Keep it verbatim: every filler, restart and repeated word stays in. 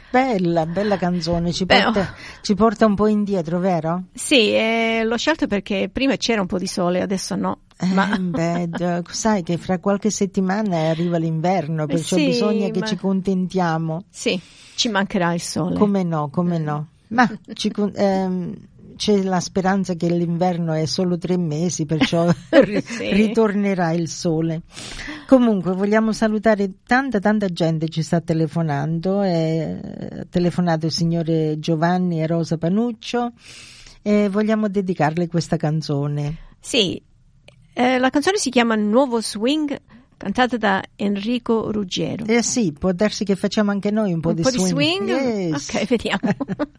Bella, bella canzone, ci porta, Beh, oh. ci porta un po' indietro, vero? Sì, eh, l'ho scelto perché prima c'era un po' di sole, adesso no. Eh, Ma... beh, sai che fra qualche settimana arriva l'inverno, perciò sì, bisogna che ma... ci contentiamo. Sì, ci mancherà il sole. Come no, come no. Ma ci, ehm, c'è la speranza che l'inverno è solo tre mesi, perciò sì. ritornerà il sole. Comunque vogliamo salutare tanta tanta gente, ci sta telefonando, è telefonato il signore Giovanni e Rosa Panuccio e vogliamo dedicarle questa canzone. Sì, eh, la canzone si chiama Nuovo Swing, cantata da Enrico Ruggiero. Eh sì, può darsi che facciamo anche noi un po' un di po' swing. di swing? Yes. Ok, vediamo.